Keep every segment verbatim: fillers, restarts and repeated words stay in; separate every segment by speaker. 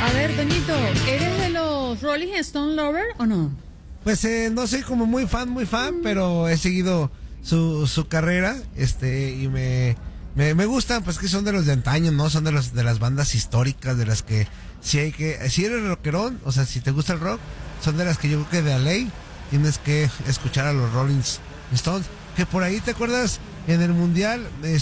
Speaker 1: A ver, Toñito, ¿eres de los Rolling Stone Lover o no?
Speaker 2: Pues eh, no soy como muy fan, muy fan, mm. pero he seguido su, su carrera, este, y me, me, me gustan, pues que son de los de antaño, ¿no? Son de los, de las bandas históricas, de las que, si hay que, si eres rockerón, o sea, si te gusta el rock, son de las que yo creo que de a ley tienes que escuchar a los Rolling Stones. Que por ahí, ¿te acuerdas? En el Mundial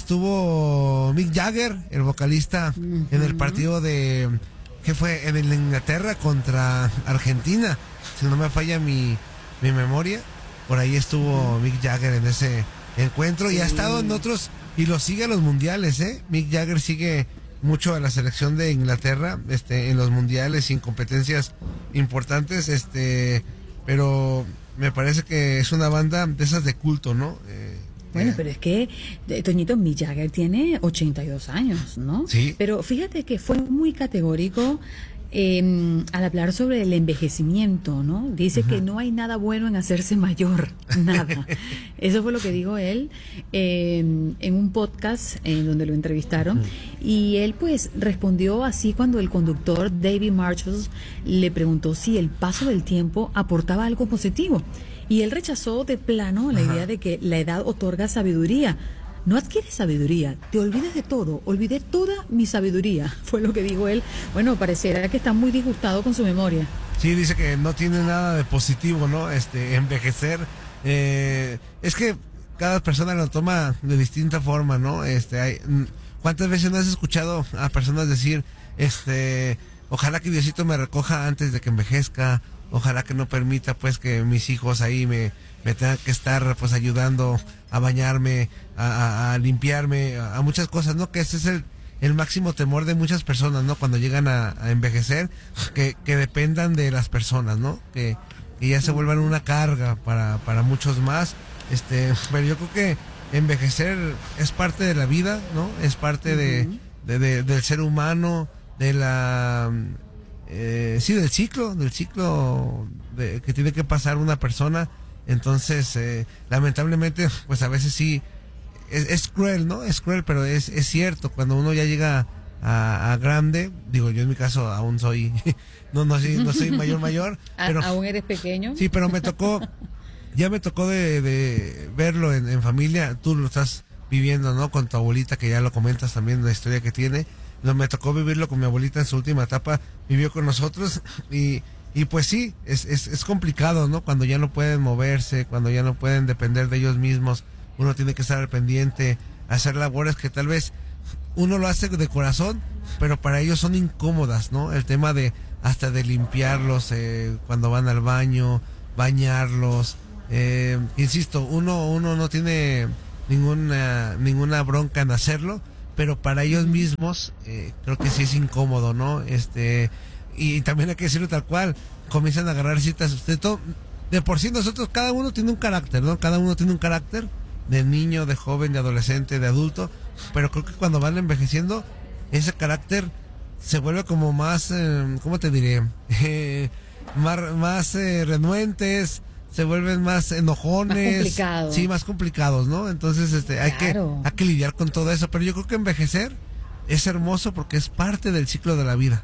Speaker 2: estuvo Mick Jagger, el vocalista, uh-huh. en el partido de, ¿qué fue? En el Inglaterra contra Argentina, si no me falla mi, mi memoria. Por ahí estuvo uh-huh. Mick Jagger en ese encuentro, sí. Y ha estado en otros, y lo sigue a los mundiales, ¿eh? Mick Jagger sigue mucho a la selección de Inglaterra, este, en los mundiales, sin competencias importantes, este, pero me parece que es una banda de esas de culto, ¿no? Eh,
Speaker 1: Bueno, pero es que Toñito, Mick Jagger tiene ochenta y dos años, ¿no?
Speaker 2: Sí.
Speaker 1: Pero fíjate que fue muy categórico eh, al hablar sobre el envejecimiento, ¿no? Dice uh-huh. que no hay nada bueno en hacerse mayor, nada. Eso fue lo que dijo él eh, en un podcast en donde lo entrevistaron. Uh-huh. Y él pues respondió así cuando el conductor David Marshall le preguntó si el paso del tiempo aportaba algo positivo. Y él rechazó de plano la Ajá. idea de que la edad otorga sabiduría. No adquieres sabiduría, te olvides de todo, olvidé toda mi sabiduría, fue lo que dijo él. Bueno, pareciera que está muy disgustado con su memoria.
Speaker 2: Sí, dice que no tiene nada de positivo, ¿no? Este, envejecer. Eh, es que cada persona lo toma de distinta forma, ¿no? Este, hay, ¿cuántas veces no has escuchado a personas decir, este, ojalá que Diosito me recoja antes de que envejezca? Ojalá que no permita pues que mis hijos ahí me, me tengan que estar pues ayudando a bañarme, a, a, a limpiarme, a, a muchas cosas, ¿no? Que ese es el, el máximo temor de muchas personas, ¿no? Cuando llegan a, a envejecer, que, que dependan de las personas, ¿no? Que, que ya se vuelvan una carga para, para muchos más. Este, pero yo creo que envejecer es parte de la vida, ¿no? Es parte uh-huh. de, de, de, del ser humano, de la... Eh, sí, del ciclo, del ciclo de, que tiene que pasar una persona. Entonces, eh, lamentablemente, pues a veces sí, es, es cruel, ¿no? Es cruel, pero es, es cierto, cuando uno ya llega a, a grande, digo, yo en mi caso aún soy, no, no soy, no soy mayor, mayor. Pero,
Speaker 1: ¿Aún eres pequeño?
Speaker 2: Sí, pero me tocó, ya me tocó de, de verlo en, en familia, tú lo estás viviendo, ¿no? Con tu abuelita, que ya lo comentas también, la historia que tiene. No, me tocó vivirlo con mi abuelita en su última etapa, vivió con nosotros y, y pues sí, es, es, es complicado, ¿no? Cuando ya no pueden moverse, cuando ya no pueden depender de ellos mismos, uno tiene que estar al pendiente, hacer labores que tal vez uno lo hace de corazón, pero para ellos son incómodas, ¿no? El tema de hasta de limpiarlos eh, cuando van al baño, bañarlos, eh, insisto, uno, uno no tiene ninguna, ninguna bronca en hacerlo, pero para ellos mismos eh, creo que sí es incómodo, ¿no? Este, y también hay que decirlo tal cual, comienzan a agarrar citas, de, todo, de por sí nosotros, cada uno tiene un carácter, ¿no? Cada uno tiene un carácter de niño, de joven, de adolescente, de adulto, pero creo que cuando van envejeciendo, ese carácter se vuelve como más, eh, ¿cómo te diré? Eh, más más eh, renuentes, se vuelven más enojones,
Speaker 1: más complicados.
Speaker 2: Sí, más complicados, ¿no? Entonces, este, hay
Speaker 1: claro.
Speaker 2: que, hay que lidiar con todo eso, pero yo creo que envejecer es hermoso porque es parte del ciclo de la vida.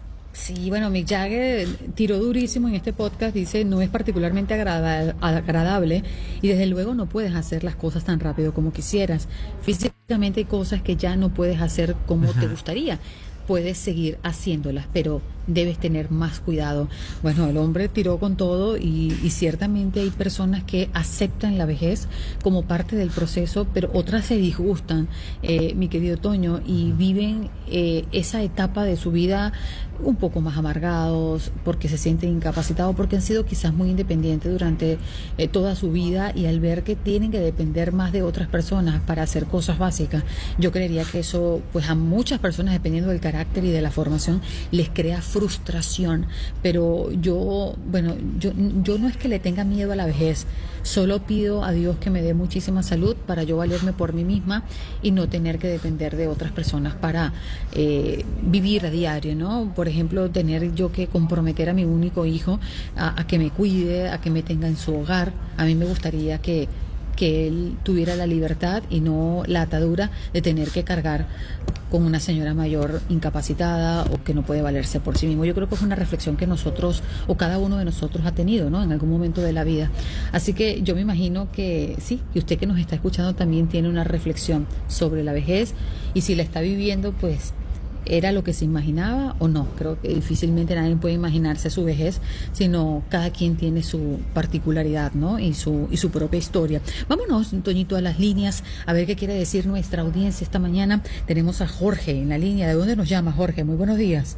Speaker 1: Sí, bueno, Mick Jagger tiró durísimo en este podcast, dice, no es particularmente agrada- agradable y desde luego no puedes hacer las cosas tan rápido como quisieras. Físicamente hay cosas que ya no puedes hacer como Ajá. te gustaría. Puedes seguir haciéndolas, pero debes tener más cuidado. Bueno, el hombre tiró con todo y, y ciertamente hay personas que aceptan la vejez como parte del proceso, pero otras se disgustan, eh, mi querido Toño, y viven eh, esa etapa de su vida un poco más amargados, porque se sienten incapacitados, porque han sido quizás muy independientes durante eh, toda su vida y al ver que tienen que depender más de otras personas para hacer cosas básicas, yo creería que eso, pues a muchas personas, dependiendo del carácter y de la formación, les crea frustración. Pero yo, bueno, yo, yo no es que le tenga miedo a la vejez, solo pido a Dios que me dé muchísima salud para yo valerme por mí misma y no tener que depender de otras personas para eh, vivir a diario, ¿no? Por ejemplo, tener yo que comprometer a mi único hijo a, a que me cuide, a que me tenga en su hogar. A mí me gustaría que que él tuviera la libertad y no la atadura de tener que cargar con una señora mayor incapacitada o que no puede valerse por sí mismo. Yo creo que es una reflexión que nosotros o cada uno de nosotros ha tenido, ¿no?, en algún momento de la vida. Así que yo me imagino que sí, y usted que nos está escuchando también tiene una reflexión sobre la vejez, y si la está viviendo, pues ¿era lo que se imaginaba o no? Creo que difícilmente nadie puede imaginarse su vejez, sino cada quien tiene su particularidad, ¿no?, y su y su propia historia. Vámonos, Toñito, a las líneas, a ver qué quiere decir nuestra audiencia esta mañana. Tenemos a Jorge en la línea. ¿De dónde nos llama, Jorge? Muy buenos días.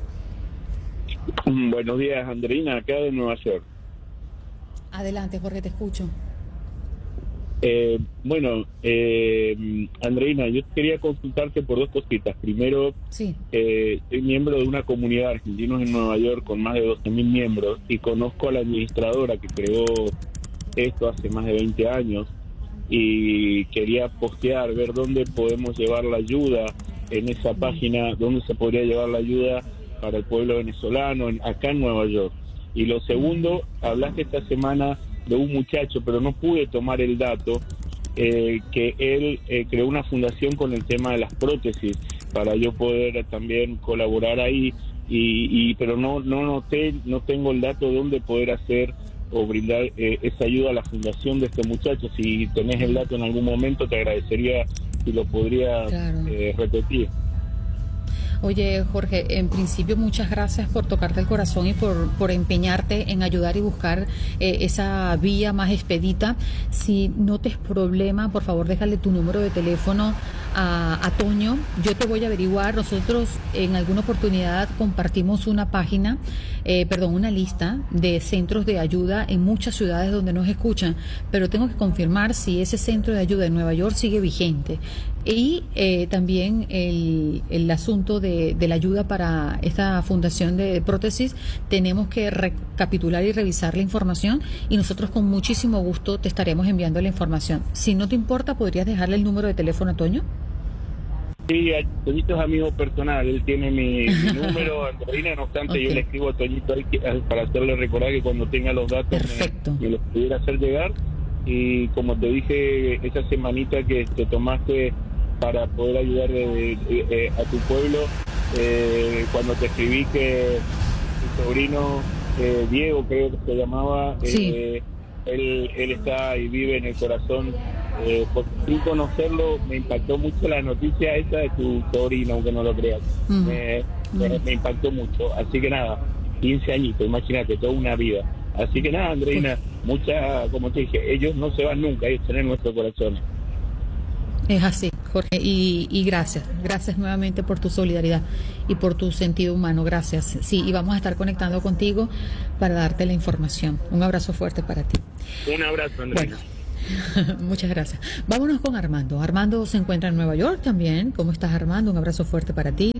Speaker 3: Buenos días, Andreina, acá de Nueva York.
Speaker 1: Adelante, Jorge, te escucho.
Speaker 3: Eh, bueno, eh, Andreina, yo quería consultarte por dos cositas. Primero,
Speaker 1: sí.
Speaker 3: eh, soy miembro de una comunidad de argentinos en Nueva York con más de doce mil miembros y conozco a la administradora que creó esto hace más de veinte años y quería postear, ver dónde podemos llevar la ayuda en esa página, dónde se podría llevar la ayuda para el pueblo venezolano en, acá en Nueva York. Y lo segundo, hablaste esta semana de un muchacho, pero no pude tomar el dato, eh, que él eh, creó una fundación con el tema de las prótesis para yo poder también colaborar ahí, y, y pero no no noté, no tengo el dato de dónde poder hacer o brindar eh, esa ayuda a la fundación de este muchacho. Si tenés el dato en algún momento, te agradecería si lo podría claro. eh, repetir.
Speaker 1: Oye, Jorge, en principio muchas gracias por tocarte el corazón y por, por empeñarte en ayudar y buscar eh, esa vía más expedita. Si no te es problema, por favor, déjale tu número de teléfono a, a Toño. Yo te voy a averiguar. Nosotros en alguna oportunidad compartimos una página, eh, perdón, una lista de centros de ayuda en muchas ciudades donde nos escuchan, pero tengo que confirmar si ese centro de ayuda en Nueva York sigue vigente. Y eh, también el, el asunto de, de la ayuda para esta fundación de prótesis, tenemos que recapitular y revisar la información, y nosotros con muchísimo gusto te estaremos enviando la información. Si no te importa, ¿podrías dejarle el número de teléfono a Toño?
Speaker 3: Sí, Toñito es amigo personal, él tiene mi, mi número, Andreina, no obstante okay. Yo le escribo a Toñito ahí para hacerle recordar que cuando tenga los datos me, me los pudiera hacer llegar. Y como te dije, esa semanita que te tomaste para poder ayudar de, de, de, de, a tu pueblo, eh, cuando te escribí que tu sobrino eh, Diego, creo que se llamaba,
Speaker 1: sí.
Speaker 3: eh, él, él está y vive en el corazón, eh, por, sin conocerlo, me impactó mucho la noticia esa de tu sobrino, aunque no lo creas, uh-huh. me, uh-huh. me, me impactó mucho. Así que nada, quince añitos, imagínate, toda una vida. Así que nada, Andreina, uh-huh. mucha, como te dije, ellos no se van nunca, ellos están en nuestro corazón.
Speaker 1: Es así, Jorge, y, y gracias, gracias nuevamente por tu solidaridad y por tu sentido humano, gracias. Sí, y vamos a estar conectando contigo para darte la información. Un abrazo fuerte para ti.
Speaker 3: Un abrazo, Andrea.
Speaker 1: Bueno, muchas gracias. Vámonos con Armando. Armando se encuentra en Nueva York también. ¿Cómo estás, Armando? Un abrazo fuerte para ti.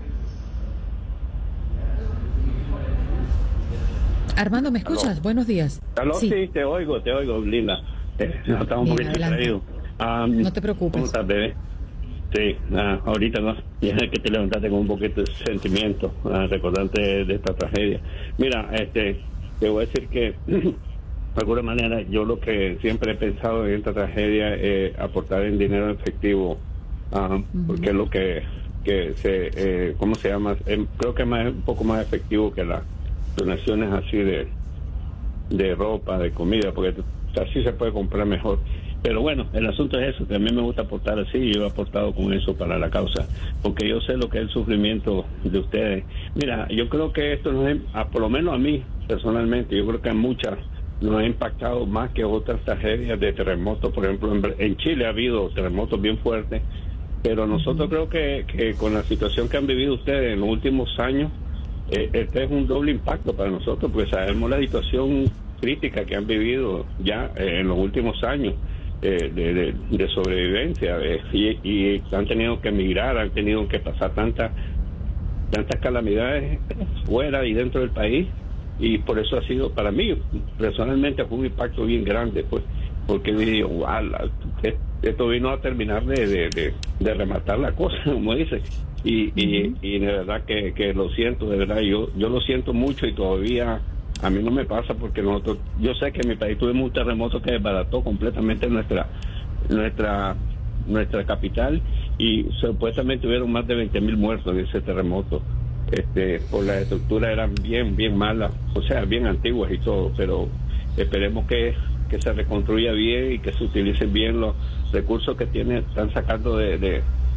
Speaker 1: Armando, ¿me escuchas?
Speaker 4: ¿Aló?
Speaker 1: Buenos días.
Speaker 4: ¿Aló? Sí. sí, te oigo, te oigo, Linda. Eh, no, estaba un poquito distraído. Um,
Speaker 1: no te preocupes.
Speaker 4: ¿Cómo estás, bebé? Sí, uh, ahorita no, ya que te levantaste con un poquito de sentimiento, uh, recordarte de, de esta tragedia. Mira, este, te voy a decir que, de alguna manera, yo lo que siempre he pensado en esta tragedia es aportar en dinero efectivo, uh, uh-huh. porque es lo que, que se, eh, ¿cómo se llama? Eh, creo que es más, un poco más efectivo que las donaciones así de, de ropa, de comida, porque así se puede comprar mejor. Pero bueno, el asunto es eso, que a mí me gusta aportar así, y yo he aportado con eso para la causa, porque yo sé lo que es el sufrimiento de ustedes. Mira, yo creo que esto nos ha, por lo menos a mí personalmente, yo creo que a muchas nos ha impactado más que otras tragedias de terremotos. Por ejemplo, en, en Chile ha habido terremotos bien fuertes, pero nosotros creo que, que con la situación que han vivido ustedes en los últimos años, eh, este es un doble impacto para nosotros, porque sabemos la situación crítica que han vivido ya eh, en los últimos años. De, de, de sobrevivencia eh, y, y han tenido que emigrar, han tenido que pasar tantas tantas calamidades fuera y dentro del país, y por eso ha sido, para mí personalmente, fue un impacto bien grande, pues, porque digo, wow, esto vino a terminar de, de, de, de rematar la cosa, como dice, y, y, y de verdad que, que lo siento, de verdad, yo yo lo siento mucho, y todavía a mí no me pasa, porque nosotros, yo sé que en mi país tuvimos un terremoto que desbarató completamente nuestra nuestra nuestra capital, y supuestamente hubieron más de veinte mil muertos en ese terremoto. Este, por las estructuras eran bien, bien malas, o sea, bien antiguas y todo, pero esperemos que, que se reconstruya bien y que se utilicen bien los recursos que tienen, están sacando de, de,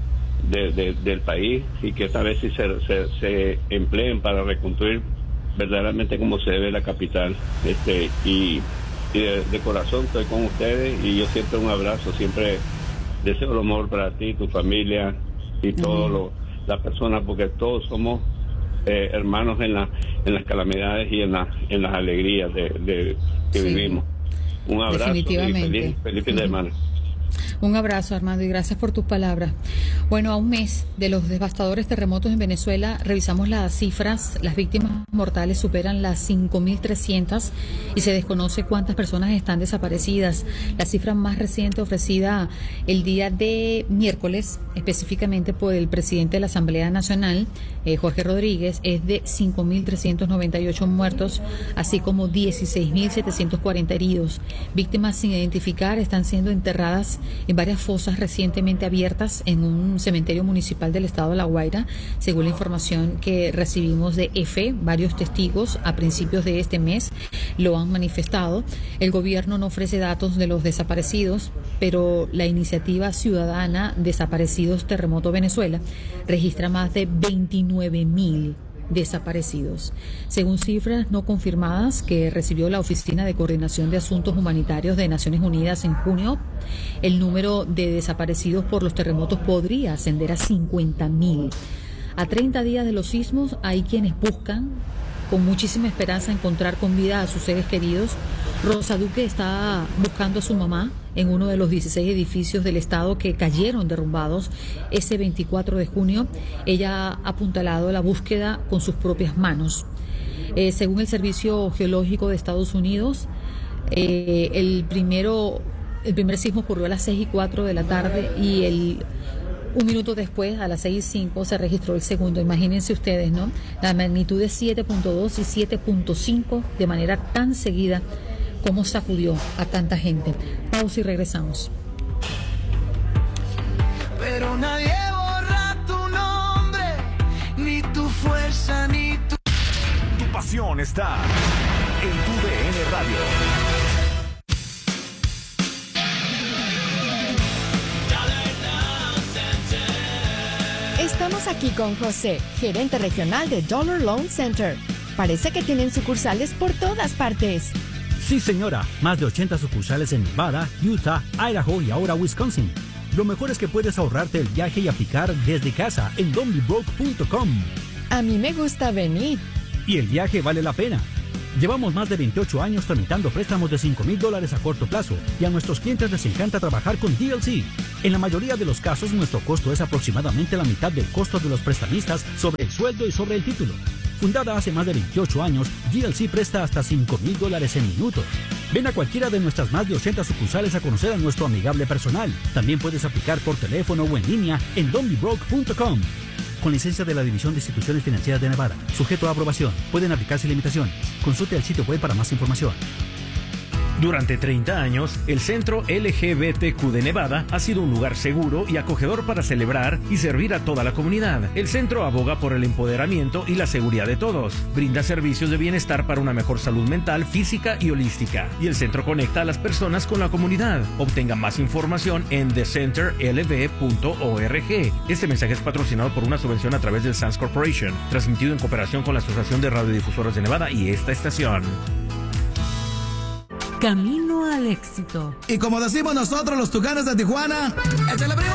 Speaker 4: de, de del país, y que esta vez sí se, se, se empleen para reconstruir verdaderamente como se debe la capital. Este, y, y de, de corazón estoy con ustedes, y yo siempre un abrazo, siempre deseo lo mejor para ti, tu familia y todas las personas, porque todos somos eh, hermanos en, la, en las calamidades y en, la, en las alegrías de, de que sí. vivimos. Un abrazo y feliz, feliz fin de semana.
Speaker 1: Un abrazo, Armando, y gracias por tus palabras. Bueno, a un mes de los devastadores terremotos en Venezuela, revisamos las cifras. Las víctimas mortales superan las cinco mil trescientas y se desconoce cuántas personas están desaparecidas. La cifra más reciente ofrecida el día de miércoles, específicamente por el presidente de la Asamblea Nacional, eh, Jorge Rodríguez, es de cinco mil trescientos noventa y ocho muertos, así como dieciséis mil setecientos cuarenta heridos. Víctimas sin identificar están siendo enterradas en varias fosas recientemente abiertas en un cementerio municipal del estado de La Guaira, según la información que recibimos de EFE. Varios testigos a principios de este mes lo han manifestado. El gobierno no ofrece datos de los desaparecidos, pero la iniciativa ciudadana Desaparecidos Terremoto Venezuela registra más de veintinueve mil desaparecidos. Según cifras no confirmadas que recibió la Oficina de Coordinación de Asuntos Humanitarios de Naciones Unidas en junio, el número de desaparecidos por los terremotos podría ascender a cincuenta mil. A treinta días de los sismos hay quienes buscan con muchísima esperanza encontrar con vida a sus seres queridos. Rosa Duque está buscando a su mamá en uno de los dieciséis edificios del estado que cayeron derrumbados ese veinticuatro de junio. Ella ha apuntalado la búsqueda con sus propias manos. Eh, según el Servicio Geológico de Estados Unidos, eh, el primero, el primer sismo ocurrió a las seis y cuatro de la tarde y el Un minuto después, a las seis y cinco, se registró el segundo. Imagínense ustedes, ¿no? La magnitud de siete punto dos y siete punto cinco de manera tan seguida, como sacudió a tanta gente. Pausa y regresamos.
Speaker 5: Pero nadie borra tu nombre, ni tu fuerza, ni tu...
Speaker 6: Tu pasión está en tu D N Radio.
Speaker 7: Estamos aquí con José, gerente regional de Dollar Loan Center. Parece que tienen sucursales por todas partes.
Speaker 8: Sí, señora. Más de ochenta sucursales en Nevada, Utah, Idaho y ahora Wisconsin. Lo mejor es que puedes ahorrarte el viaje y aplicar desde casa en don be broke punto com.
Speaker 7: A mí me gusta venir.
Speaker 8: Y el viaje vale la pena. Llevamos más de veintiocho años tramitando préstamos de cinco mil dólares a corto plazo y a nuestros clientes les encanta trabajar con D L C. En la mayoría de los casos, nuestro costo es aproximadamente la mitad del costo de los prestamistas sobre el sueldo y sobre el título. Fundada hace más de veintiocho años, D L C presta hasta cinco mil dólares en minutos. Ven a cualquiera de nuestras más de ochenta sucursales a conocer a nuestro amigable personal. También puedes aplicar por teléfono o en línea en don be broke punto com. Con licencia de la División de Instituciones Financieras de Nevada. Sujeto a aprobación. Pueden aplicarse limitaciones. Consulte el sitio web para más información.
Speaker 9: Durante treinta años, el Centro L G B T Q de Nevada ha sido un lugar seguro y acogedor para celebrar y servir a toda la comunidad. El centro aboga por el empoderamiento y la seguridad de todos. Brinda servicios de bienestar para una mejor salud mental, física y holística. Y el centro conecta a las personas con la comunidad. Obtenga más información en the center l b punto org. Este mensaje es patrocinado por una subvención a través del Sands Corporation, transmitido en cooperación con la Asociación de Radiodifusoras de Nevada y esta estación.
Speaker 10: Camino al éxito.
Speaker 11: Y como decimos nosotros los Tucanes de Tijuana, ¡échale primo!